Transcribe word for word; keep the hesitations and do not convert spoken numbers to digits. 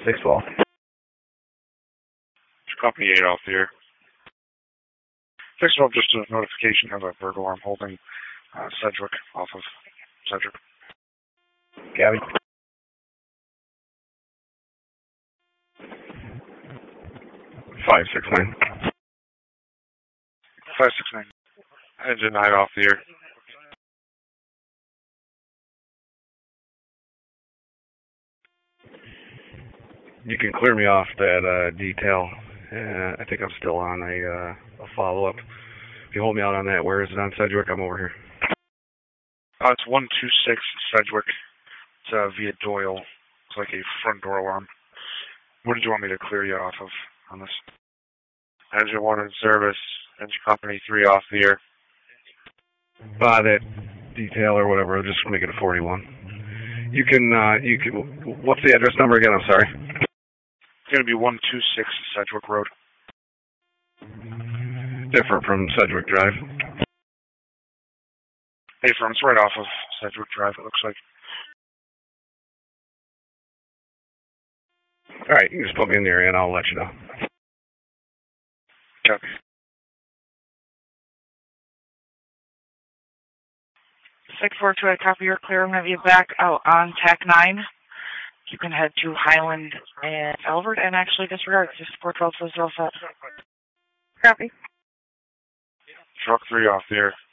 six twelve. Copy eight off the air. six twelve, just a notification of a burglar alarm holding uh, Sedgwick off of Sedgwick. Gabby. five six nine. five six nine. Engine nine off the air. You can clear me off that uh, detail. Uh, I think I'm still on a, uh, a follow-up. If you hold me out on that, where is it on Sedgwick? I'm over here. Uh, it's one two six Sedgwick. It's uh, via Doyle. It's like a front door alarm. What did you want me to clear you off of on this? Engine one in service. Engine company three off the air. Uh, that detail or whatever, just make it a forty-one. You can, uh, you can, what's the address number again? I'm sorry. It's going to be one two six Sedgwick Road. Different from Sedgwick Drive. Hey, from it's right off of Sedgwick Drive, it looks like. All right, you can just put me in the area and I'll let you know. Copy. six four two, I copy your clear. I'm going to be back out on T A C nine. You can head to Highland and Albert and actually disregard just four twelve, four zero five. Copy. Truck three off the air.